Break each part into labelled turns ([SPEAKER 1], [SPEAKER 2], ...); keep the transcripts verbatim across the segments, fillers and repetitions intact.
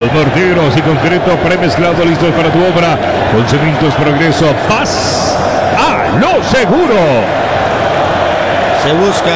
[SPEAKER 1] Los morteros y concreto premezclado listos para tu obra. Con Cementos Progreso, paz a lo seguro.
[SPEAKER 2] Se busca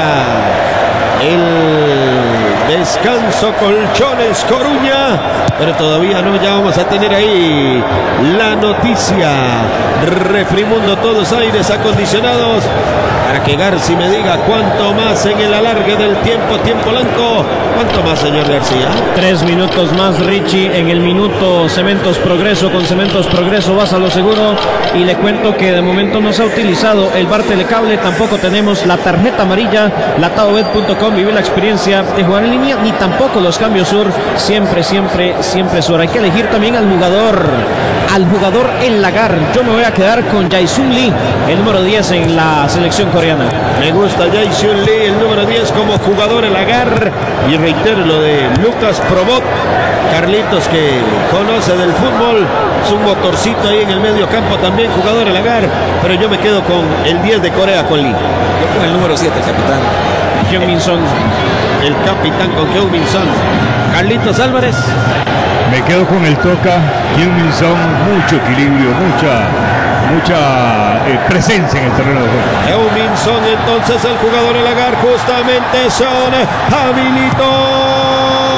[SPEAKER 2] el descanso Colchones Coruña, pero todavía no, ya vamos a tener ahí la noticia. Refrimundo, todos aires acondicionados, para que Garci me diga cuánto más en el alargue del tiempo, tiempo blanco. ¿Cuánto más, señor García?
[SPEAKER 3] Tres minutos más, Richie, en el minuto Cementos Progreso. Con Cementos Progreso vas a lo seguro. Y le cuento que de momento no se ha utilizado el bar telecable, tampoco tenemos la tarjeta amarilla, latadobet punto com, vive la experiencia de jugar en línea, ni tampoco los cambios sur, siempre, siempre, siempre sur. Hay que elegir también al jugador, al jugador en lagar. Yo me voy a quedar con Jae-Sung Lee, el número diez en la selección coreana.
[SPEAKER 2] Me gusta Jae-Sung Lee, el número diez como jugador en lagar. Y reitero lo de Lucas Probot, Carlitos, que conoce del fútbol, es un motorcito ahí en el medio campo, también jugador en lagar, pero yo me quedo con el diez de Corea, con Lee.
[SPEAKER 4] Yo con el número siete, capitán.
[SPEAKER 3] Heung-min Son.
[SPEAKER 2] El capitán con Heung-min Son. Carlitos Álvarez.
[SPEAKER 1] Me quedo con el toca, Heung-min Son, mucho equilibrio, mucha, mucha eh, presencia en el terreno de juego.
[SPEAKER 2] Heung-min Son, entonces el jugador en lagar, justamente Son habilitó.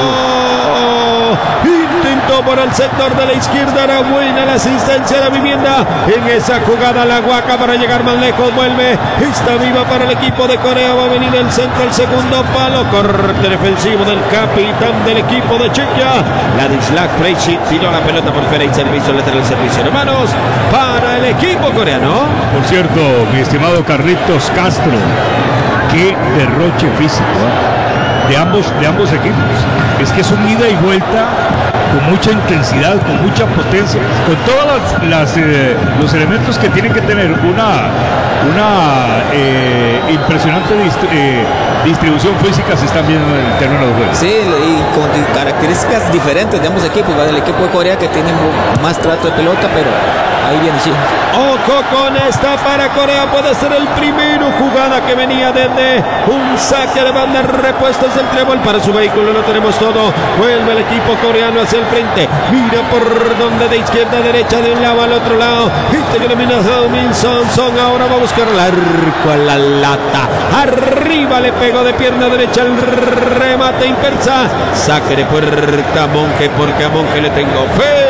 [SPEAKER 2] Intentó por el sector de la izquierda, era buena la asistencia a la vivienda. En esa jugada la Guaca para llegar más lejos, vuelve, está viva para el equipo de Corea. Va a venir el centro, el segundo palo, corte defensivo del capitán del equipo de Chequia. Ladislav Krejci tiró la pelota por fuera y servicio, lateral servicio, hermanos, para el equipo coreano.
[SPEAKER 1] Por cierto, mi estimado Carlitos Castro, qué derroche físico, ¿eh? de ambos, de ambos equipos. Es que es un ida y vuelta con mucha intensidad, con mucha potencia, con todos las, las, eh, los elementos que tienen que tener una, una eh, impresionante dist eh, distribución física. Se están viendo en el terreno de juego.
[SPEAKER 4] Sí, y con características diferentes de ambos equipos, ¿va? Del equipo de Corea, que tiene más trato de pelota, pero ahí viene sí.
[SPEAKER 2] Ojo con esta para Corea, puede ser el primero. Jugada que venía desde un saque de banda, repuestos del trébol para su vehículo, lo tenemos todo. Vuelve el equipo coreano hacia el frente, mira por donde, de izquierda a derecha, de un lado al otro lado. Este que domina Heung-min Son, Son ahora va a buscar el arco a la lata. Arriba le pegó de pierna derecha, el remate impersa. Saque de puerta a Monje, porque a Monje le tengo fe.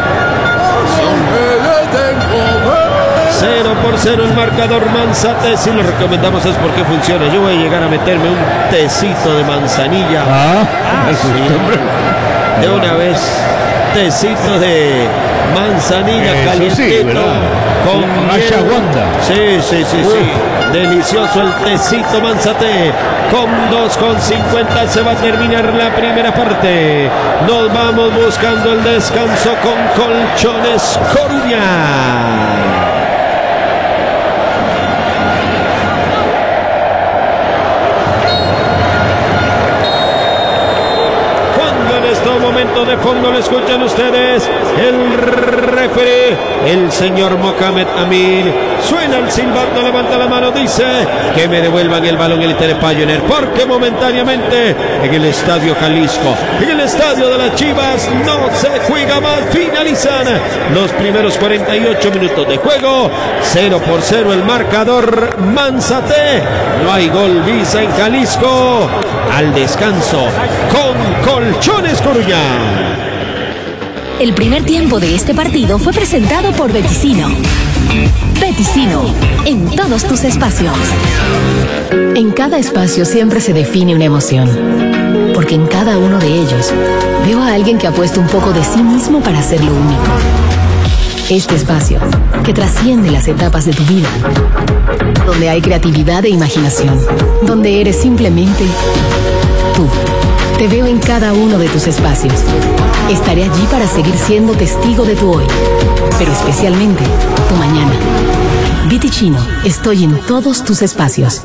[SPEAKER 2] Cero por cero el marcador. Manzate, si lo recomendamos es porque funciona. Yo voy a llegar a meterme un tecito de manzanilla.
[SPEAKER 1] Ah,
[SPEAKER 2] ah sí. De una vez, tecito de manzanilla calientito,
[SPEAKER 1] sí,
[SPEAKER 2] con
[SPEAKER 1] ashwagandha.
[SPEAKER 2] Sí, sí, sí, sí. Delicioso el tecito Manzate. Con dos con cincuenta se va a terminar la primera parte. Nos vamos buscando el descanso con Colchones Coruña. Momento de fondo, lo escuchan ustedes, el referee, el señor Mohamed Amin. Suena el silbato, levanta la mano, dice que me devuelvan el balón el Tere Pioneer, porque momentáneamente en el estadio Jalisco, en el estadio de las Chivas, no se juega más. Finalizan los primeros cuarenta y ocho minutos de juego. Cero por cero el marcador. Manzate, no hay gol visa en Jalisco. Al descanso con Colchones Coruña.
[SPEAKER 5] El primer tiempo de este partido fue presentado por Beticino. Beticino, en todos tus espacios.
[SPEAKER 6] En cada espacio siempre se define una emoción, porque en cada uno de ellos veo a alguien que ha puesto un poco de sí mismo para hacerlo único. Este espacio, que trasciende las etapas de tu vida, donde hay creatividad e imaginación, donde eres simplemente tú. Te veo en cada uno de tus espacios. Estaré allí para seguir siendo testigo de tu hoy, pero especialmente tu mañana. Beticino, estoy en todos tus espacios.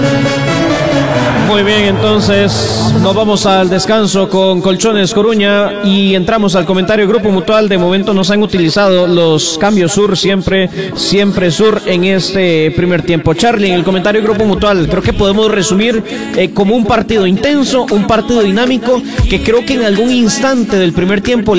[SPEAKER 3] Muy bien, entonces nos vamos al descanso con Colchones Coruña y entramos al comentario Grupo Mutual. De momento nos han utilizado los cambios sur, siempre, siempre sur en este primer tiempo. Charlie, en el comentario Grupo Mutual, creo que podemos resumir eh, como un partido intenso, un partido dinámico, que creo que en algún instante del primer tiempo